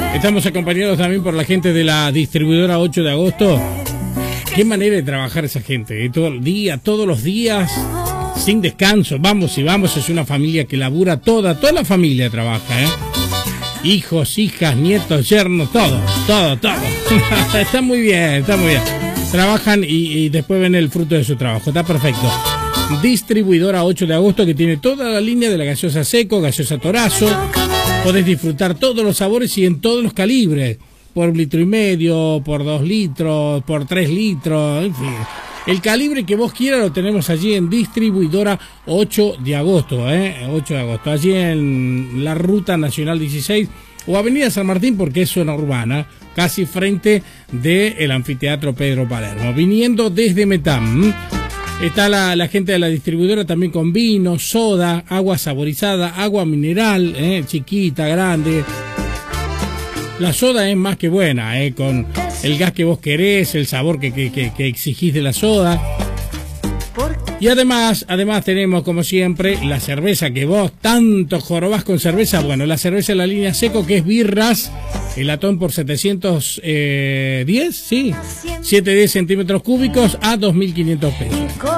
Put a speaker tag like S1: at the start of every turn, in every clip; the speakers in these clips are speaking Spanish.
S1: Estamos acompañados también por la gente de la distribuidora 8 de agosto. Qué manera de trabajar esa gente, todo el día, todos los días, sin descanso. Vamos y vamos, es una familia que labura toda la familia trabaja, hijos, hijas, nietos, yernos, todo. Está muy bien. Trabajan y después ven el fruto de su trabajo, está perfecto. Distribuidora 8 de agosto, que tiene toda la línea de la gaseosa Seco, gaseosa Torazo. Podés disfrutar todos los sabores y en todos los calibres. Por 1,5 litros, por 2 litros, por 3 litros, en fin. El calibre que vos quieras lo tenemos allí en Distribuidora 8 de agosto, 8 de agosto. Allí en la Ruta Nacional 16 o Avenida San Martín, porque es zona urbana, casi frente del Anfiteatro Pedro Palermo. Viniendo desde Metam. Está la gente de la distribuidora también con vino, soda, agua saborizada, agua mineral, chiquita, grande. La soda es más que buena, con el gas que vos querés, el sabor que exigís de la soda. Y además tenemos, como siempre, la cerveza que vos tanto jorobás con cerveza. Bueno, la cerveza de la línea Seco, que es birras, el latón por 710, sí, 710 centímetros cúbicos a 2.500 pesos.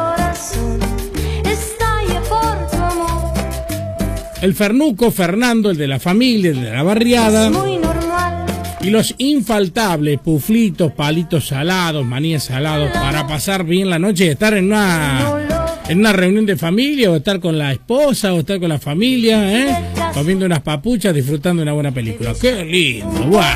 S1: El Fernuco, Fernando, el de la familia, el de la barriada. Y los infaltables puflitos, palitos salados, maníes salados, para pasar bien la noche y estar en una reunión de familia, o estar con la esposa, o estar con la familia, comiendo unas papuchas, disfrutando de una buena película. ¡Qué lindo! ¡Wow!